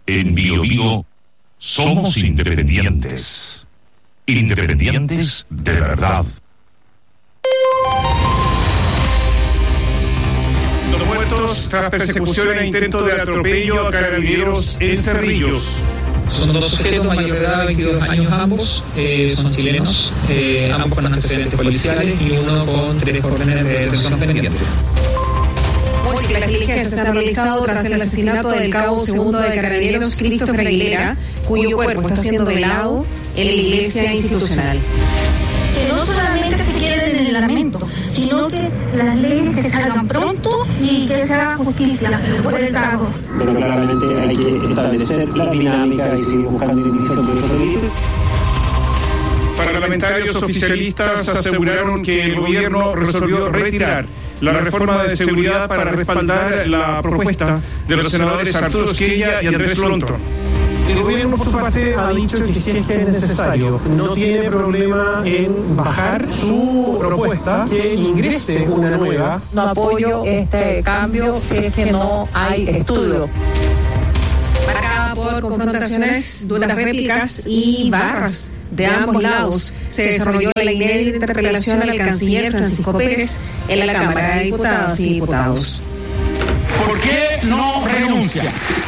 En Bio Bio somos independientes. Independientes de verdad. Los muertos tras persecución e intento de atropello a carabineros en Cerrillos. Son dos sujetos mayores de edad, 22 años ambos, son chilenos, ambos con antecedentes policiales y uno con 3 órdenes de detención pendientes. Múltiples diligencias se han realizado tras el asesinato del cabo segundo de Carabineros Christopher Aguilera, cuyo cuerpo está siendo velado en la iglesia institucional. Que no solamente se queden en el lamento, sino que las leyes que salgan pronto y que se haga justicia por el cargo. Pero claramente hay que establecer la dinámica y seguir buscando inicio de otro delito. Parlamentarios oficialistas aseguraron que el gobierno resolvió retirar la reforma de seguridad para respaldar la propuesta de los senadores Arturo Esquella y Andrés Lontón. El gobierno, por su parte, ha dicho que si es que es necesario, no tiene problema en bajar su propuesta, que ingrese una nueva. No apoyo este cambio si es que no hay estudio. Marcada por confrontaciones, duras réplicas y barras de ambos lados, se desarrolló la inédita interpelación al canciller Francisco Pérez en la Cámara de Diputadas y Diputados. ¿Por qué no renuncia?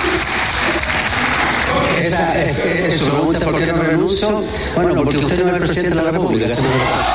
Esa es su pregunta, ¿por qué no renuncio? Bueno, porque usted no es el presidente de la República, señor.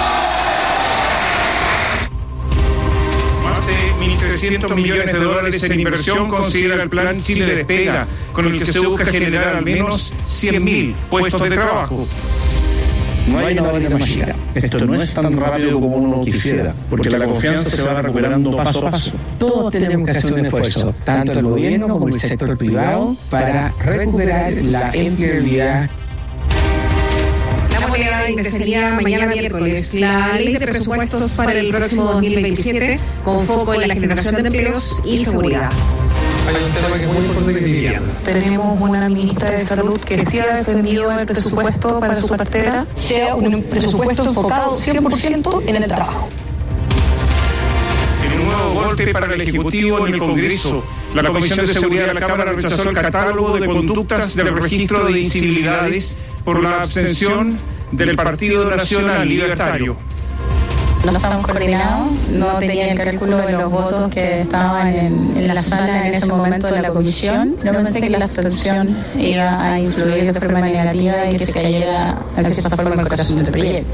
Más de $1.300 millones en inversión considera el plan Chile Despega, con el que se busca generar al menos 100.000 puestos de trabajo. No hay una varita mágica. Esto no es tan rápido como uno quisiera, porque la confianza se va recuperando paso a paso. Todos tenemos que hacer un esfuerzo, tanto el gobierno como el sector privado, para recuperar la empleabilidad. La moneda ingresaría mañana miércoles la ley de presupuestos para el próximo 2027, con foco en la generación de empleos y seguridad. Hay un tema que es muy importante, que es vivienda. Tenemos una ministra de Salud que sí ha defendido el presupuesto para su cartera, Sea un presupuesto enfocado 100% en el trabajo. En un nuevo golpe para el Ejecutivo en el Congreso, la Comisión de Seguridad de la Cámara rechazó el catálogo de conductas del registro de incivilidades por la abstención del Partido Nacional Libertario. No estamos coordinados, no tenía el cálculo de los votos que estaban en la sala en ese momento de la comisión. No pensé que la abstención iba a influir de forma negativa y que se cayera de cierta forma el corazón del proyecto.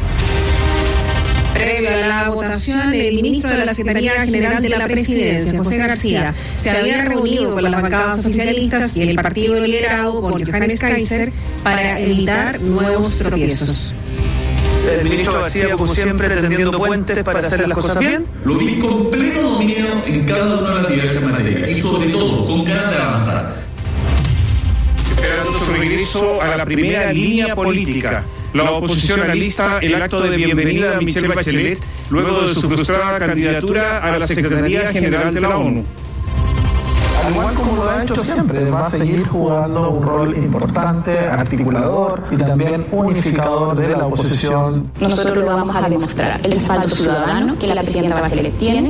Previo a la votación, el ministro de la Secretaría General de la Presidencia, José García, se había reunido con las bancadas oficialistas y el partido liderado por Johannes Kaiser para evitar nuevos tropiezos. El ministro García, como siempre, tendiendo puentes para hacer las cosas bien. Lo vi con pleno dominio en cada una de las diversas materias y sobre todo con ganas de avanzar. Esperando su regreso a la primera línea política, la oposición alista el acto de bienvenida a Michelle Bachelet luego de su frustrada candidatura a la Secretaría General de la ONU. Al igual como lo ha hecho siempre, va a seguir jugando un rol importante, articulador y también unificador de la oposición. Nosotros le vamos a demostrar el respaldo ciudadano que la presidenta Bachelet tiene.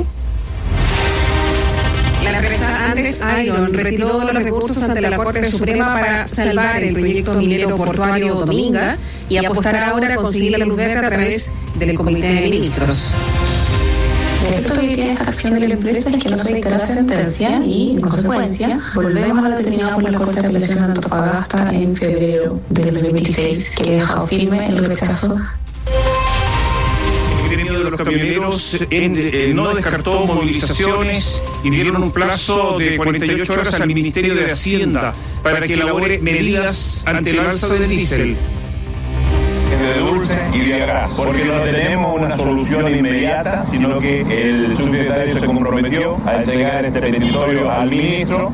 La empresa Andes Iron retiró los recursos ante la Corte Suprema para salvar el proyecto minero portuario Dominga y apostar ahora a conseguir la luz verde a través del Comité de Ministros. El efecto que tiene esta acción de la empresa es que no se dictará sentencia y, en consecuencia, volvemos a lo determinado por la Corte de Apelación de Antofagasta en febrero del 2026, que ha dejado firme el rechazo. El gremio de los camioneros no descartó movilizaciones y dieron un plazo de 48 horas al Ministerio de Hacienda para que elabore medidas ante el alza del diésel. De dulce y de gas, porque no tenemos una solución inmediata, sino que el subsecretario se comprometió a entregar este petitorio al ministro.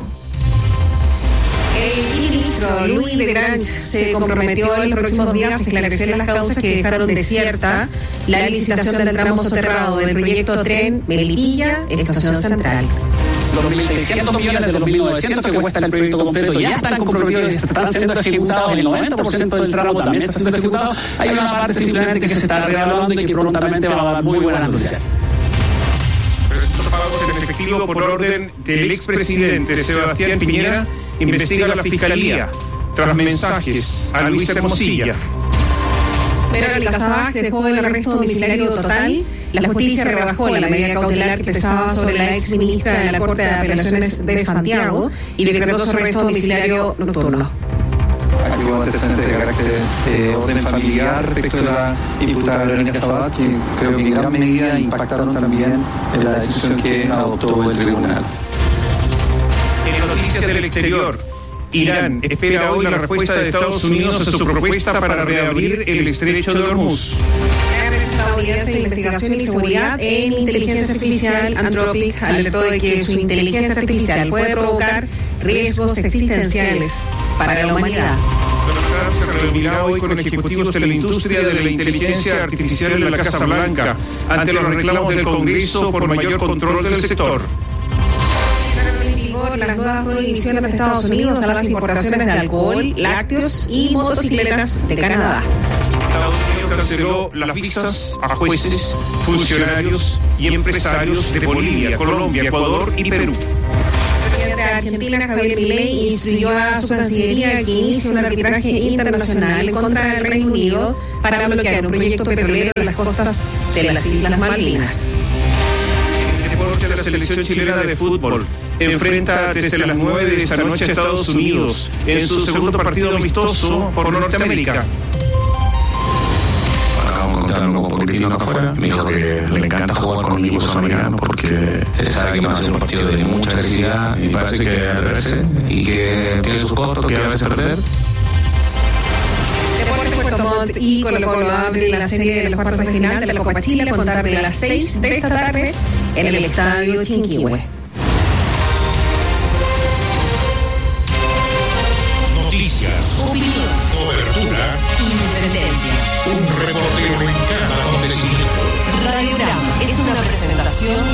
El ministro Luis de Grange se comprometió en los próximos días a esclarecer las causas que dejaron desierta la licitación del tramo soterrado del proyecto Tren Melipilla, Estación Central. Los 1.600 millones de los 1.900 que cuesta el proyecto completo ya están comprometidos y están siendo ejecutados. El 90% del tramo también está siendo ejecutado. Hay una parte simplemente que se está reevaluando y que prontamente va a dar muy buena noticia. Estos pagos en efectivo por orden del expresidente Sebastián Piñera investiga la Fiscalía tras mensajes a Luis Hermosilla. Verónica Sabaj dejó el arresto domiciliario total. La justicia rebajó la medida cautelar que pesaba sobre la ex ministra de la Corte de Apelaciones de Santiago y decretó su arresto domiciliario nocturno. Aquí hubo antecedentes de carácter orden familiar respecto de la diputada Verónica Sabaj, que creo que en gran medida impactaron también en la decisión que adoptó el tribunal. En noticias del exterior, Irán espera hoy la respuesta de Estados Unidos a su propuesta para reabrir el estrecho de Hormuz. La empresa estadounidense de investigación y seguridad en inteligencia artificial Anthropic alertó de que su inteligencia artificial puede provocar riesgos existenciales para la humanidad. Donald Trump se reunirá hoy con ejecutivos de la industria de la inteligencia artificial en la Casa Blanca ante los reclamos del Congreso por mayor control del sector. Las nuevas prohibiciones de Estados Unidos a las importaciones de alcohol, lácteos y motocicletas de Canadá. Estados Unidos canceló las visas a jueces, funcionarios y empresarios de Bolivia, Colombia, Ecuador y Perú. El presidente de Argentina, Javier Milei, instruyó a su cancillería que inicie un arbitraje internacional contra el Reino Unido para bloquear un proyecto petrolero en las costas de las Islas Malvinas. De la selección chilena de fútbol enfrenta desde las 9 de esta noche a Estados Unidos en su segundo partido amistoso por Norteamérica. Acabamos de contar un poquitito acá afuera. Me dijo que le encanta jugar con un equipo sudamericano porque él sabe que va a ser un partido de mucha agresividad y parece que atreverse y que tiene sus costos, que a veces perder. Puerto Montt y Colo-Colo abren la serie de los cuartos de final de la Copa Chile a contar de las 6 de esta tarde en el Estadio Chinquihue. Noticias, opinión, cobertura, independencia. un reportero en cada acontecimiento. Radiograma es una presentación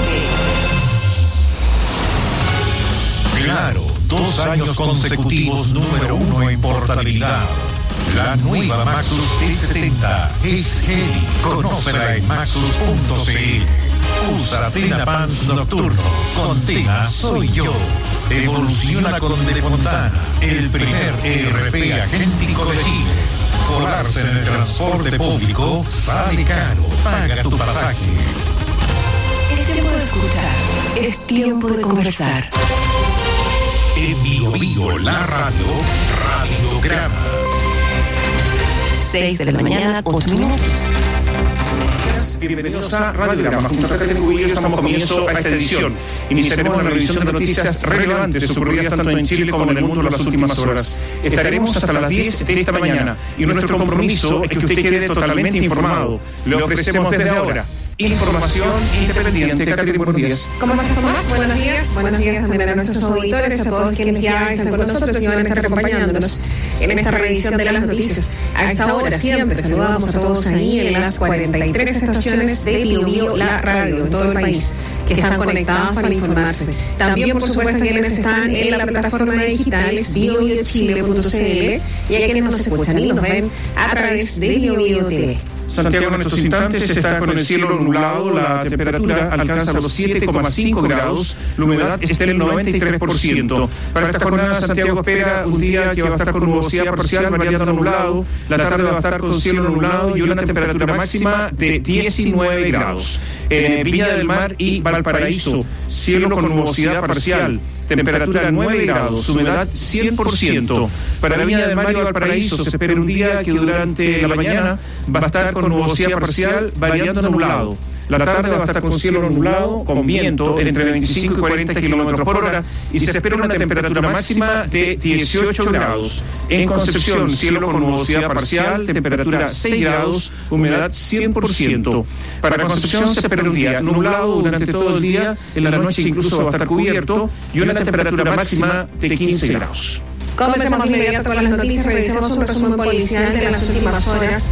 de Claro, 2 años consecutivos número 1 en portabilidad. La nueva Maxus T70 es Heli. Conócela en maxus.cl. Usa Tena Pants Nocturno. Con Tena soy yo. Evoluciona con De Fontana, el primer ERP agéntico de Chile. Colarse en el transporte público sale caro. Paga tu pasaje. Es tiempo de escuchar. Es tiempo de conversar. En Bio Bio, la radio, Radiograma. 6 de la mañana, 8 minutos. Bienvenidos a Radiograma. Junto a Catherine Cubillos damos comienzo a esta edición. Iniciaremos la revisión de noticias relevantes ocurridas tanto en Chile como en el mundo en las últimas horas. Estaremos hasta las 10 de esta mañana y nuestro compromiso es que usted quede totalmente informado. Le ofrecemos desde ahora información independiente. Catherine, buenos días. ¿Cómo estás, Tomás? Buenos días. Buenos días también a nuestros auditores, a todos quienes ya están con nosotros y van a estar acompañándonos en esta revisión de las noticias. A esta hora siempre saludamos a todos ahí en las 43 estaciones de Bio Bio, la radio en todo el país, que están conectadas para informarse. También, por supuesto, quienes están en la plataforma digital biobiochile.cl y a quienes nos escuchan y nos ven a través de Bio Bio TV. Santiago en estos instantes está con el cielo nublado, la temperatura alcanza los 7,5 grados, la humedad está en el 93%. Para esta jornada Santiago espera un día que va a estar con nubosidad parcial, variando a nublado, la tarde va a estar con cielo nublado y una temperatura máxima de 19 grados. En Viña del Mar y Valparaíso, cielo con nubosidad parcial. Temperatura 9 grados, humedad 100%. Para Viña del Mar y Valparaíso se espera un día que durante la mañana va a estar con nubosidad parcial, variando a nublado. La tarde va a estar con cielo nublado, con viento entre 25 y 40 kilómetros por hora y se espera una temperatura máxima de 18 grados. En Concepción, cielo con nubosidad parcial, temperatura 6 grados, humedad 100%. Para Concepción se espera un día nublado durante todo el día, en la noche incluso va a estar cubierto y una temperatura máxima de 15 grados. Comencemos de inmediato con las noticias, revisemos un resumen policial de las últimas horas.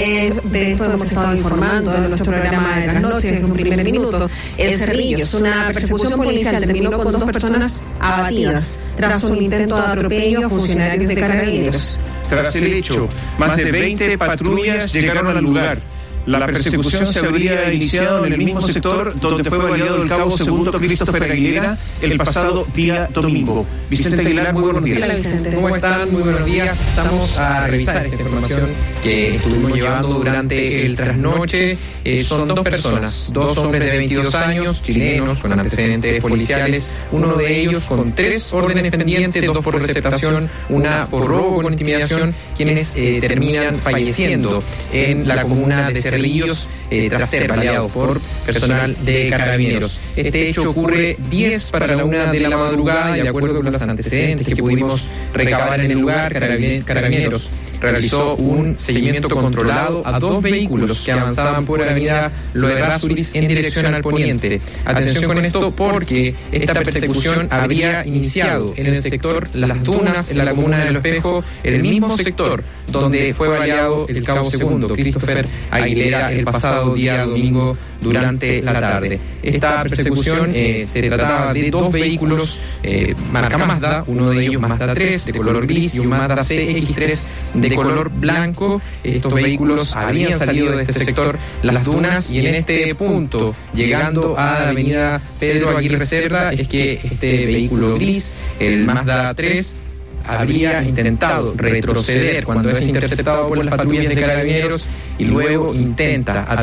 De esto hemos estado informando en nuestro programa de las noches desde un primer minuto. En Cerrillos, una persecución policial terminó con 2 personas abatidas tras un intento de atropello a funcionarios de Carabineros. Tras el hecho, más de 20 patrullas llegaron al lugar. La persecución se habría iniciado en el mismo sector donde fue baleado el cabo segundo Christopher Aguilera el pasado día domingo. Vicente Aguilar, muy buenos días. Hola, Vicente. ¿Cómo están? Muy buenos días. Pasamos a revisar esta información que estuvimos llevando durante el trasnoche. Son dos personas, dos hombres de 22 años, chilenos, con antecedentes policiales, uno de ellos con 3 órdenes pendientes, 2 por receptación, una por robo con intimidación, quienes terminan falleciendo en la comuna de Cerrillos tras ser baleados por personal de Carabineros. Este hecho ocurre 10 para la 1 de la madrugada y de acuerdo con los antecedentes que pudimos recabar en el lugar, Carabineros realizó un seguimiento controlado a 2 vehículos que avanzaban por avenida Loe Rasuris en dirección al poniente. Atención con esto porque esta persecución habría iniciado en el sector Las Dunas, en la comuna de Los Espejos, el mismo sector donde fue baleado el cabo segundo Christopher Aguilera el pasado día domingo durante la tarde. Esta persecución se trataba de 2 vehículos marca Mazda, uno de ellos Mazda 3 de color gris y un Mazda CX3 de color blanco. Estos vehículos habrían salido de este sector Las Dunas y en este punto, llegando a la avenida Pedro Aguirre Cerda, es que este vehículo gris, el Mazda 3, habría intentado retroceder cuando es interceptado por las patrullas de Carabineros y luego intenta